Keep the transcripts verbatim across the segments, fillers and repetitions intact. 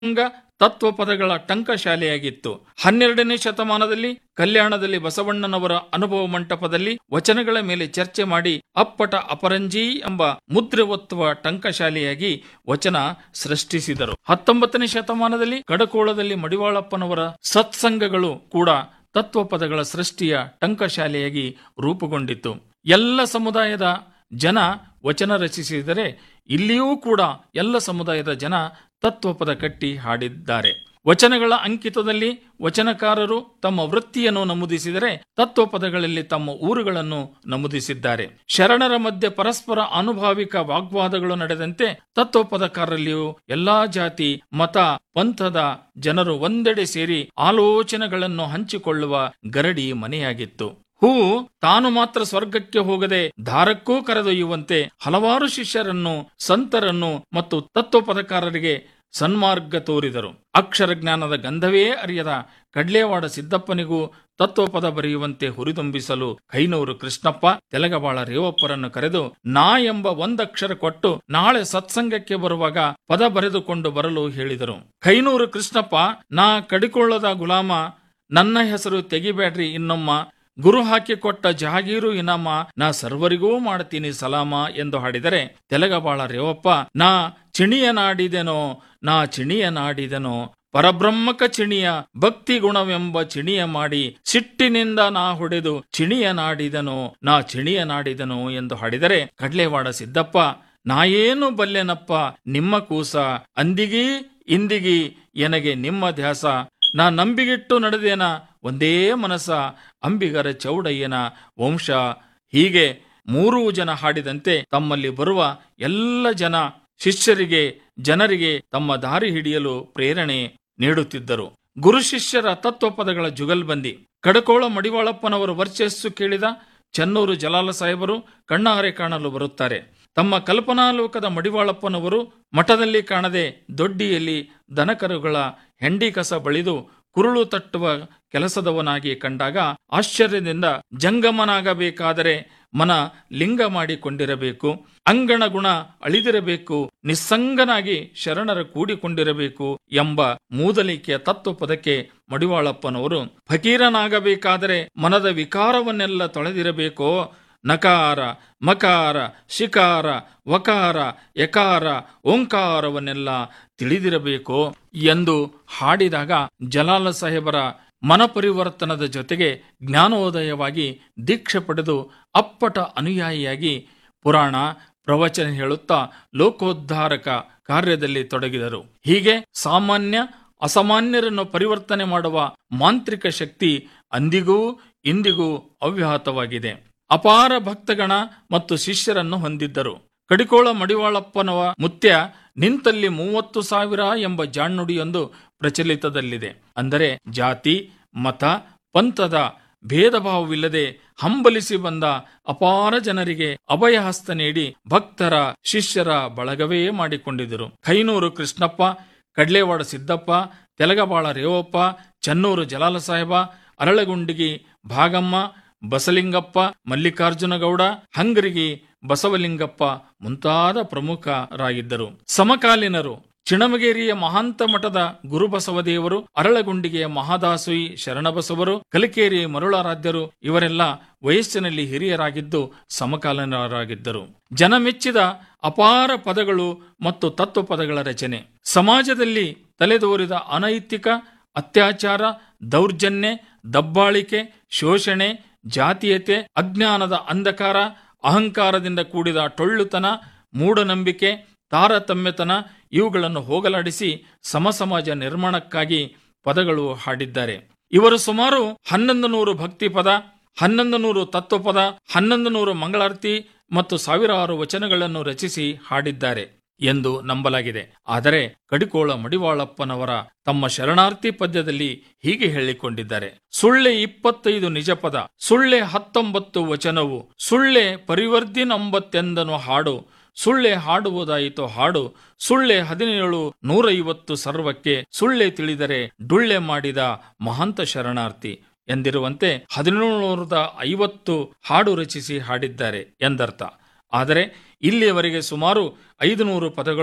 ಅಂಗ ತತ್ವ ಪದಗಳ ಟಂಕಶಾಲೆಯಾಗಿತ್ತು. ಹನ್ನೆರಡನೇ ಶತಮಾನದಲ್ಲಿ ಕಲ್ಯಾಣದಲ್ಲಿ ಬಸವಣ್ಣನವರ ಅನುಭವ ಮಂಟಪದಲ್ಲಿ ವಚನಗಳ ಮೇಲೆ ಚರ್ಚೆ ಮಾಡಿ ಅಪ್ಪಟ ಅಪರಂಜಿ ಎಂಬ ಮುದ್ರೆ ಒತ್ತುವ ಟಂಕಶಾಲೆಯಾಗಿ ವಚನ ಸೃಷ್ಟಿಸಿದರು. ಹತ್ತೊಂಬತ್ತನೇ ಶತಮಾನದಲ್ಲಿ ಕಡಕೋಳದಲ್ಲಿ ಮಡಿವಾಳಪ್ಪನವರ ಸತ್ಸಂಗಗಳು ಕೂಡ ತತ್ವ ಪದಗಳ ಸೃಷ್ಟಿಯ ಟಂಕಶಾಲೆಯಾಗಿ ರೂಪುಗೊಂಡಿತು. ಎಲ್ಲ ಸಮುದಾಯದ ಜನ ವಚನ ರಚಿಸಿದರೆ ಇಲ್ಲಿಯೂ ಕೂಡ ಎಲ್ಲ ಸಮುದಾಯದ ಜನ ತತ್ವಪದ ಕಟ್ಟಿ ಹಾಡಿದ್ದಾರೆ. ವಚನಗಳ ಅಂಕಿತದಲ್ಲಿ ವಚನಕಾರರು ತಮ್ಮ ವೃತ್ತಿಯನ್ನು ನಮೂದಿಸಿದರೆ ತತ್ವಪದಗಳಲ್ಲಿ ತಮ್ಮ ಊರುಗಳನ್ನು ನಮೂದಿಸಿದ್ದಾರೆ. ಶರಣರ ಮಧ್ಯೆ ಪರಸ್ಪರ ಅನುಭಾವಿಕ ವಾಗ್ವಾದಗಳು ನಡೆದಂತೆ ತತ್ವಪದಕಾರರಲ್ಲಿಯೂ ಎಲ್ಲಾ ಜಾತಿ ಮತ ಪಂಥದ ಜನರು ಒಂದೆಡೆ ಸೇರಿ ಆಲೋಚನೆಗಳನ್ನು ಹಂಚಿಕೊಳ್ಳುವ ಗರಡಿ ಮನೆಯಾಗಿತ್ತು. ಹೂವು ತಾನು ಮಾತ್ರ ಸ್ವರ್ಗಕ್ಕೆ ಹೋಗದೆ ದಾರಕ್ಕೂ ಕರೆದೊಯ್ಯುವಂತೆ ಹಲವಾರು ಶಿಷ್ಯರನ್ನು, ಸಂತರನ್ನು ಮತ್ತು ತತ್ವಪದಕಾರರಿಗೆ ಸನ್ಮಾರ್ಗ ತೋರಿದರು. ಅಕ್ಷರ ಜ್ಞಾನದ ಗಂಧವೇ ಅರಿಯದ ಕಡ್ಲೇವಾಡ ಸಿದ್ದಪ್ಪನಿಗೂ ತತ್ವಪದ ಬರೆಯುವಂತೆ ಹುರಿದುಂಬಿಸಲು ಕೈನೂರು ಕೃಷ್ಣಪ್ಪ ತೆಲಗಬಾಳ ರೇವಪ್ಪರನ್ನು ಕರೆದು ನಾ ಎಂಬ ಒಂದಕ್ಷರ ಕೊಟ್ಟು ನಾಳೆ ಸತ್ಸಂಗಕ್ಕೆ ಬರುವಾಗ ಪದ ಬರೆದುಕೊಂಡು ಬರಲು ಹೇಳಿದರು. ಕೈನೂರು ಕೃಷ್ಣಪ್ಪ, ನಾ ಕಡಿಕೊಳ್ಳದ ಗುಲಾಮ, ನನ್ನ ಹೆಸರು ತೆಗಿಬೇಡ್ರಿ ಇನ್ನೊಮ್ಮ, ಗುರು ಹಾಕಿಕೊಟ್ಟ ಜಹಾಗೀರು ಇನಾಮ, ನಾ ಸರ್ವರಿಗೂ ಮಾಡ್ತೀನಿ ಸಲಾಮ ಎಂದು ಹಾಡಿದರೆ, ತೆಲಗಬಾಳ ರೇವಪ್ಪ, ನಾ ಚಿಣಿಯ ನಾಡಿದೆನೋ ನಾ ಚಿಣಿಯ ನಾಡಿದೆನೋ ಪರಬ್ರಹ್ಮಕ ಚಿಣಿಯ ಭಕ್ತಿ ಗುಣವೆಂಬ ಚಿಣಿಯ ಮಾಡಿ ಸಿಟ್ಟಿನಿಂದ ನಾ ಹೊಡೆದು ಚಿಣಿಯ ನಾಡಿದನೋ ನಾ ಚಿಣಿಯ ನಾಡಿದನೋ ಎಂದು ಹಾಡಿದರೆ, ಕಡ್ಲೇವಾಡ ಸಿದ್ದಪ್ಪ, ನಾಯೇನು ಬಲ್ಲೆನಪ್ಪ ನಿಮ್ಮ ಕೂಸ, ಅಂದಿಗೀ ಇಂದಿಗೀ ಎನಗೆ ನಿಮ್ಮ ಧ್ಯಾಸ, ನಾ ನಂಬಿಗಿಟ್ಟು ನಡೆದೇನ ಒಂದೇ ಮನಸ, ಅಂಬಿಗರ ಚೌಡಯ್ಯನ ವಂಶ. ಹೀಗೆ ಮೂರೂ ಜನ ಹಾಡಿದಂತೆ ತಮ್ಮಲ್ಲಿ ಬರುವ ಎಲ್ಲ ಜನ ಶಿಷ್ಯರಿಗೆ ಜನರಿಗೆ ತಮ್ಮ ದಾರಿ ಹಿಡಿಯಲು ಪ್ರೇರಣೆ ನೀಡುತ್ತಿದ್ದರು. ಗುರು ಶಿಷ್ಯರ ತತ್ವಪದಗಳ ಜುಗಲ್ಬಂದಿ. ಕಡಕೋಳ ಮಡಿವಾಳಪ್ಪನವರು ವರ್ಚಸ್ಸು ಕೇಳಿದ ಚನ್ನೂರು ಜಲಾಲ ಸಾಹೇಬರು ಕಣ್ಣಾರೆ ಕಾಣಲು ಬರುತ್ತಾರೆ. ತಮ್ಮ ಕಲ್ಪನಾಲೋಕದ ಮಡಿವಾಳಪ್ಪನವರು ಮಠದಲ್ಲಿ ಕಾಣದೆ ದೊಡ್ಡಿಯಲ್ಲಿ ದನಕರುಗಳ ಹೆಂಡಿ ಕಸ ಬಳಿದು ಕುರುಳು ತಟ್ಟುವ ಕೆಲಸದವನಾಗಿ ಕಂಡಾಗ ಆಶ್ಚರ್ಯದಿಂದ ಜಂಗಮನಾಗಬೇಕಾದರೆ ಮನ ಲಿಂಗ ಮಾಡಿಕೊಂಡಿರಬೇಕು, ಅಂಗಣ ಗುಣ ಅಳಿದಿರಬೇಕು, ನಿಸ್ಸಂಗನಾಗಿ ಶರಣರ ಕೂಡಿಕೊಂಡಿರಬೇಕು ಎಂಬ ಮೂದಲಿಕೆಯ ತತ್ವಪದಕ್ಕೆ ಮಡಿವಾಳಪ್ಪನವರು ಫಕೀರನಾಗಬೇಕಾದರೆ ಮನದ ವಿಕಾರವನ್ನೆಲ್ಲ ತೊಳೆದಿರಬೇಕೋ, ನಕಾರ ಮಕಾರ ಶಿಕಾರ ವಕಾರ ಯಕಾರ ಓಂಕಾರವನ್ನೆಲ್ಲ ತಿಳಿದಿರಬೇಕೋ ಎಂದು ಹಾಡಿದಾಗ ಜಲಾಲ ಸಾಹೇಬರ ಮನಪರಿವರ್ತನದ ಜೊತೆಗೆ ಜ್ಞಾನೋದಯವಾಗಿ ದೀಕ್ಷೆ ಪಡೆದು ಅಪ್ಪಟ ಅನುಯಾಯಿಯಾಗಿ ಪುರಾಣ ಪ್ರವಚನ ಹೇಳುತ್ತಾ ಲೋಕೋದ್ಧಾರಕ ಕಾರ್ಯದಲ್ಲಿ ತೊಡಗಿದರು. ಹೀಗೆ ಸಾಮಾನ್ಯ ಅಸಾಮಾನ್ಯರನ್ನು ಪರಿವರ್ತನೆ ಮಾಡುವ ಮಾಂತ್ರಿಕ ಶಕ್ತಿ ಅಂದಿಗೂ ಇಂದಿಗೂ ಅವ್ಯಾಹತವಾಗಿದೆ. ಅಪಾರ ಭಕ್ತಗಣ ಮತ್ತು ಶಿಷ್ಯರನ್ನು ಹೊಂದಿದ್ದರು. ಕಡಿಕೋಳ ಮಡಿವಾಳಪ್ಪನವ ಮುತ್ಯ ನಿಂತಲ್ಲಿ ಮೂವತ್ತು ಸಾವಿರ ಎಂಬ ಜಾಣ್ನುಡಿಯೊಂದು ಪ್ರಚಲಿತದಲ್ಲಿದೆ. ಅಂದರೆ ಜಾತಿ ಮತ ಪಂಥದ ಭೇದ ಭಾವವಿಲ್ಲದೆ ಹಂಬಲಿಸಿ ಬಂದ ಅಪಾರ ಜನರಿಗೆ ಅಭಯಹಸ್ತ ನೀಡಿ ಭಕ್ತರ ಶಿಷ್ಯರ ಬಳಗವೇ ಮಾಡಿಕೊಂಡಿದ್ದರು. ಕೈನೂರು ಕೃಷ್ಣಪ್ಪ, ಕಡ್ಲೇವಾಡ ಸಿದ್ದಪ್ಪ, ತೆಲಗಬಾಳ ರೇವಪ್ಪ, ಚನ್ನೂರು ಜಲಾಲ ಸಾಹೇಬ, ಅರಳಗುಂಡಿಗಿ ಭಾಗಮ್ಮ, ಬಸಲಿಂಗಪ್ಪ, ಮಲ್ಲಿಕಾರ್ಜುನ ಗೌಡ, ಹಂಗರಿಗಿ ಬಸವಲಿಂಗಪ್ಪ ಮುಂತಾದ ಪ್ರಮುಖರಾಗಿದ್ದರು. ಸಮಕಾಲೀನರು ಚಿಣಮಗೇರಿಯ ಮಹಾಂತ ಮಠದ ಗುರುಬಸವದೇವರು, ಅರಳಗುಂಡಿಗೆಯ ಮಹಾದಾಸೋಯಿ ಶರಣಬಸವರು, ಕಲಿಕೇರಿ ಮರುಳಾರಾಧ್ಯರು ಇವರೆಲ್ಲ ವಯಸ್ಸಿನಲ್ಲಿ ಹಿರಿಯರಾಗಿದ್ದು ಸಮಕಾಲೀನರಾಗಿದ್ದರು. ಜನಮೆಚ್ಚಿದ ಅಪಾರ ಪದಗಳು ಮತ್ತು ತತ್ವಪದಗಳ ರಚನೆ. ಸಮಾಜದಲ್ಲಿ ತಲೆದೋರಿದ ಅನೈತಿಕ ಅತ್ಯಾಚಾರ, ದೌರ್ಜನ್ಯ, ದಬ್ಬಾಳಿಕೆ, ಶೋಷಣೆ, ಜಾತೀಯತೆ, ಅಜ್ಞಾನದ ಅಂಧಕಾರ, ಅಹಂಕಾರದಿಂದ ಕೂಡಿದ ಟೊಳ್ಳುತನ, ಮೂಢನಂಬಿಕೆ, ತಾರತಮ್ಯತನ ಇವುಗಳನ್ನು ಹೋಗಲಾಡಿಸಿ ಸಮಸಮಾಜ ನಿರ್ಮಾಣಕ್ಕಾಗಿ ಪದಗಳು ಹಾಡಿದ್ದಾರೆ. ಇವರು ಸುಮಾರು ಹನ್ನೊಂದು ನೂರು ಭಕ್ತಿ ಪದ, ಹನ್ನೊಂದು ನೂರು ತತ್ವಪದ, ಹನ್ನೊಂದು ನೂರು ಮಂಗಳಾರತಿ ಮತ್ತು ಸಾವಿರಾರು ವಚನಗಳನ್ನು ರಚಿಸಿ ಹಾಡಿದ್ದಾರೆ ಎಂದು ನಂಬಲಾಗಿದೆ. ಆದರೆ ಕಡಿಕೋಳ ಮಡಿವಾಳಪ್ಪನವರ ತಮ್ಮ ಶರಣಾರ್ಥಿ ಪದ್ಯದಲ್ಲಿ ಹೀಗೆ ಹೇಳಿಕೊಂಡಿದ್ದಾರೆ: ಸುಳ್ಳೆ ಇಪ್ಪತ್ತೈದು ನಿಜಪದ, ಸುಳ್ಳೆ ಹತ್ತೊಂಬತ್ತು ವಚನವು, ಸುಳ್ಳೆ ಪರಿವರ್ತಿನೊಂಬತ್ತೆಂದನು ಹಾಡು, ಸುಳ್ಳೆ ಹಾಡುವುದಾಯಿತು ಹಾಡು, ಸುಳ್ಳೆ ಹದಿನೇಳು ನೂರೈವತ್ತು ಸರ್ವಕ್ಕೆ, ಸುಳ್ಳೆ ತಿಳಿದರೆ ಡುಳ್ಳೆ ಮಾಡಿದ ಮಹಾಂತ ಶರಣಾರ್ಥಿ ಎಂದಿರುವಂತೆ ಹದಿನೇಳುನೂರದ ಐವತ್ತು ಹಾಡು ರಚಿಸಿ ಹಾಡಿದ್ದಾರೆ ಎಂದರ್ಥ. ಆದರೆ ಇಲ್ಲಿಯವರೆಗೆ ಸುಮಾರು ಐದು ನೂರು ಪದಗಳು,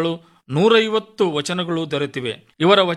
ನೂರೈವತ್ತು ವಚನಗಳು ದೊರೆತಿವೆ. ಇವರ